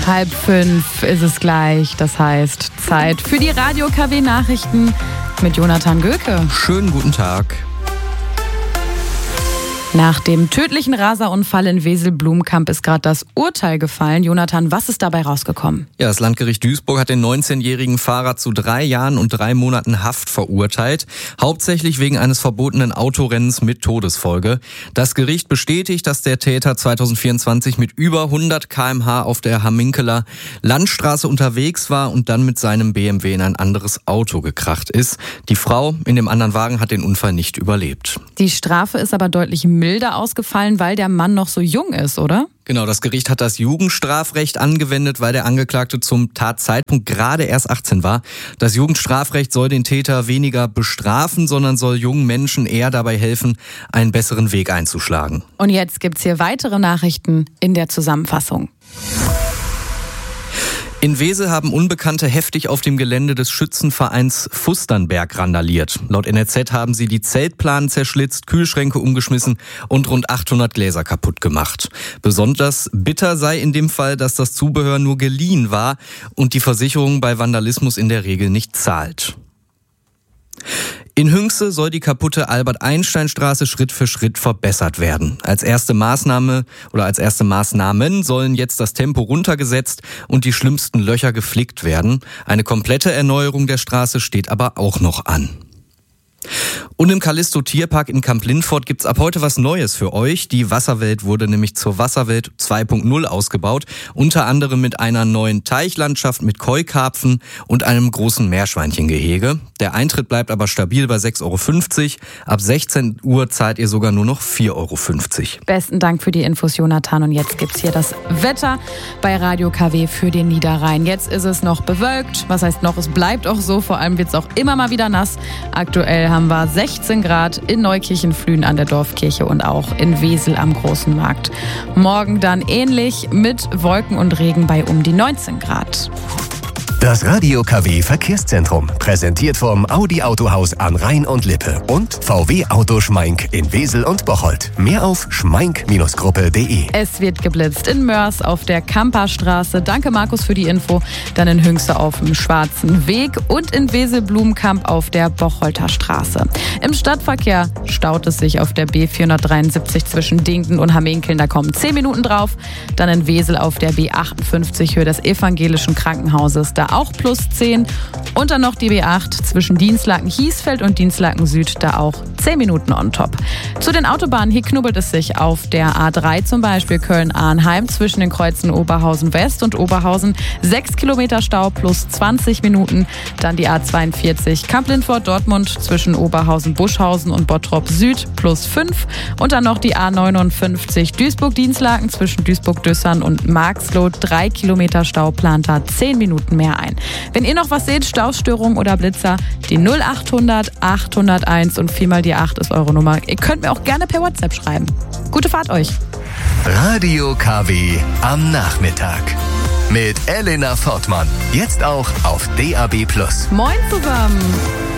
4:30 ist es gleich. Das heißt, Zeit für die Radio KW Nachrichten mit Jonathan Göke. Schönen guten Tag. Nach dem tödlichen Raserunfall in Wesel-Blumkamp ist gerade das Urteil gefallen. Jonathan, was ist dabei rausgekommen? Ja, das Landgericht Duisburg hat den 19-jährigen Fahrer zu 3 Jahren und 3 Monaten Haft verurteilt. Hauptsächlich wegen eines verbotenen Autorennens mit Todesfolge. Das Gericht bestätigt, dass der Täter 2024 mit über 100 km/h auf der Hamminkeler Landstraße unterwegs war und dann mit seinem BMW in ein anderes Auto gekracht ist. Die Frau in dem anderen Wagen hat den Unfall nicht überlebt. Die Strafe ist aber deutlich milder ausgefallen, weil der Mann noch so jung ist, oder? Genau, das Gericht hat das Jugendstrafrecht angewendet, weil der Angeklagte zum Tatzeitpunkt gerade erst 18 war. Das Jugendstrafrecht soll den Täter weniger bestrafen, sondern soll jungen Menschen eher dabei helfen, einen besseren Weg einzuschlagen. Und jetzt gibt's hier weitere Nachrichten in der Zusammenfassung. In Wesel haben Unbekannte heftig auf dem Gelände des Schützenvereins Fusternberg randaliert. Laut NRZ haben sie die Zeltplanen zerschlitzt, Kühlschränke umgeschmissen und rund 800 Gläser kaputt gemacht. Besonders bitter sei in dem Fall, dass das Zubehör nur geliehen war und die Versicherung bei Vandalismus in der Regel nicht zahlt. In Hünxe soll die kaputte Albert-Einstein-Straße Schritt für Schritt verbessert werden. Als erste Maßnahmen sollen jetzt das Tempo runtergesetzt und die schlimmsten Löcher geflickt werden. Eine komplette Erneuerung der Straße steht aber auch noch an. Und im Callisto Tierpark in Kamp-Lindfort gibt's ab heute was Neues für euch. Die Wasserwelt wurde nämlich zur Wasserwelt 2.0 ausgebaut. Unter anderem mit einer neuen Teichlandschaft mit Koi-Karpfen und einem großen Meerschweinchengehege. Der Eintritt bleibt aber stabil bei 6,50 €. Ab 16 Uhr zahlt ihr sogar nur noch 4,50 €. Besten Dank für die Infos, Jonathan. Und jetzt gibt's hier das Wetter bei Radio KW für den Niederrhein. Jetzt ist es noch bewölkt. Was heißt noch? Es bleibt auch so. Vor allem wird's auch immer mal wieder nass. Aktuell haben wir 16 Grad in Neukirchen-Flühen an der Dorfkirche und auch in Wesel am Großen Markt. Morgen dann ähnlich mit Wolken und Regen bei um die 19 Grad. Das Radio KW Verkehrszentrum, präsentiert vom Audi Autohaus an Rhein und Lippe und VW Auto Schmeink in Wesel und Bocholt. Mehr auf schmeink-gruppe.de. Es wird geblitzt in Mörs auf der Kamperstraße. Danke Markus für die Info. Dann in Hünxe auf dem Schwarzen Weg und in Wesel-Blumkamp auf der Bocholter Straße. Im Stadtverkehr staut es sich auf der B473 zwischen Dingten und Hamminkeln. Da kommen 10 Minuten drauf. Dann in Wesel auf der B58 Höhe des Evangelischen Krankenhauses. Da auch plus 10. Und dann noch die B8 zwischen Dinslaken-Hiesfeld und Dinslaken-Süd, da auch 10 Minuten on top. Zu den Autobahnen, hier knubbelt es sich auf der A3 zum Beispiel Köln-Arnheim zwischen den Kreuzen Oberhausen West und Oberhausen. 6 Kilometer Stau plus 20 Minuten. Dann die A42 Kamp-Lindfort-Dortmund zwischen Oberhausen-Buschhausen und Bottrop Süd plus 5. Und dann noch die A59 Duisburg-Dinslaken zwischen Duisburg-Düssern und Marxloh. 3 Kilometer Stau, plant da 10 Minuten mehr ein. Wenn ihr noch was seht, Staustörungen oder Blitzer, die 0800 801 und 4 mal die 8 ist eure Nummer. Ihr könnt mir auch gerne per WhatsApp schreiben. Gute Fahrt euch. Radio KW am Nachmittag. Mit Elena Fortmann. Jetzt auch auf DAB+. Moin zusammen.